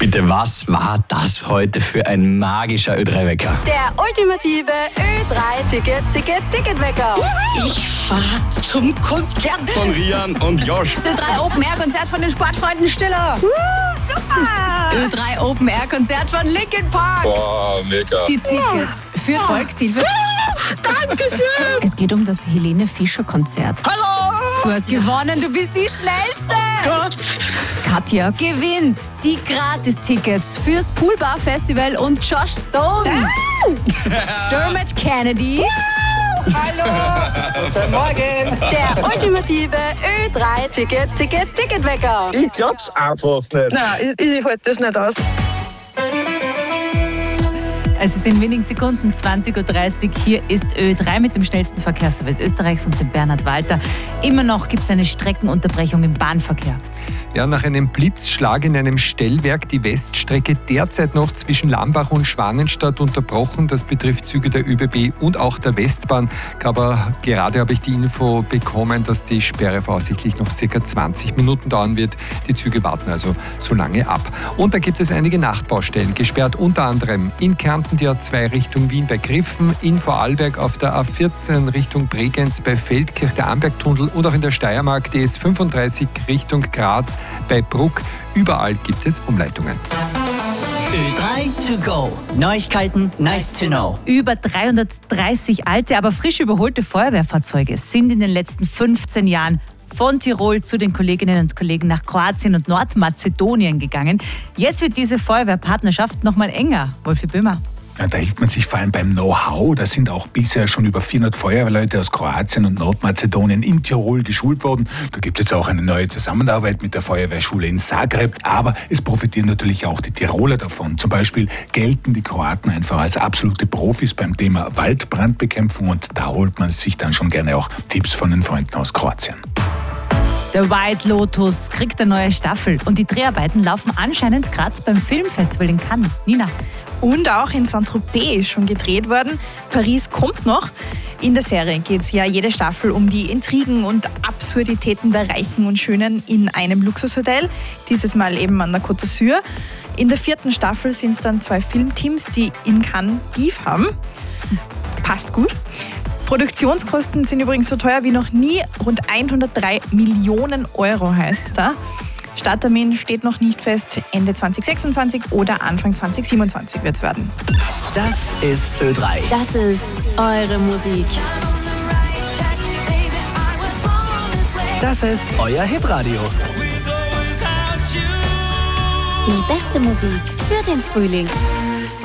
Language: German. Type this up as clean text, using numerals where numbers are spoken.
Bitte, was war das heute für ein magischer Ö3-Wecker? Der ultimative Ö3-Ticket-Wecker. Ich fahr zum Konzert. Von Rian und Josh. Das Ö3 Open Air Konzert von den Sportfreunden Stiller. Super! Ö3 Open Air Konzert von Linkin Park. Boah, mega. Die Tickets für Volkshilfe. Dankeschön. Es geht um das Helene Fischer Konzert. Hallo. Du hast gewonnen, du bist die Schnellste. Gott. Katja gewinnt die Gratis-Tickets fürs Poolbar Festival und Josh Stone. Dermot Kennedy. Hallo. Guten Morgen. Der ultimative Ö3-Ticket-Wecker. Ich glaub's einfach nicht. Nein, ich halte das nicht aus. Also es sind wenigen Sekunden, 20.30 Uhr. Hier ist Ö3 mit dem schnellsten Verkehrsservice Österreichs und dem Bernhard Walter. Immer noch gibt es eine Streckenunterbrechung im Bahnverkehr. Ja, nach einem Blitzschlag in einem Stellwerk die Weststrecke derzeit noch zwischen Lambach und Schwanenstadt unterbrochen. Das betrifft Züge der ÖBB und auch der Westbahn. Aber gerade habe ich die Info bekommen, dass die Sperre voraussichtlich noch ca. 20 Minuten dauern wird. Die Züge warten also so lange ab. Und da gibt es einige Nachtbaustellen, gesperrt unter anderem in Kärnten die A2 Richtung Wien bei Griffen, in Vorarlberg auf der A14 Richtung Bregenz bei Feldkirch der Ambergtunnel und auch in der Steiermark die S35 Richtung Graz bei Bruck. Überall gibt es Umleitungen. Ö3 to go. Neuigkeiten, nice to know. Über 330 alte, aber frisch überholte Feuerwehrfahrzeuge sind in den letzten 15 Jahren von Tirol zu den Kolleginnen und Kollegen nach Kroatien und Nordmazedonien gegangen. Jetzt wird diese Feuerwehrpartnerschaft noch mal enger. Wolfi Böhmer. Ja, da hilft man sich vor allem beim Know-how. Da sind auch bisher schon über 400 Feuerwehrleute aus Kroatien und Nordmazedonien in Tirol geschult worden. Da gibt es jetzt auch eine neue Zusammenarbeit mit der Feuerwehrschule in Zagreb. Aber es profitieren natürlich auch die Tiroler davon. Zum Beispiel gelten die Kroaten einfach als absolute Profis beim Thema Waldbrandbekämpfung. Und da holt man sich dann schon gerne auch Tipps von den Freunden aus Kroatien. Der White Lotus kriegt eine neue Staffel und die Dreharbeiten laufen anscheinend gerade beim Filmfestival in Cannes. Nina. Und auch in Saint-Tropez ist schon gedreht worden. Paris kommt noch. In der Serie geht es ja jede Staffel um die Intrigen und Absurditäten der Reichen und Schönen in einem Luxushotel. Dieses Mal eben an der Côte d'Azur. In der 4. Staffel sind es dann 2 Filmteams, die in Cannes Beef haben. Passt gut. Produktionskosten sind übrigens so teuer wie noch nie. Rund 103 Millionen Euro heißt es da. Starttermin steht noch nicht fest. Ende 2026 oder Anfang 2027 wird es werden. Das ist Ö3. Das ist eure Musik. Das ist euer Hitradio. Die beste Musik für den Frühling.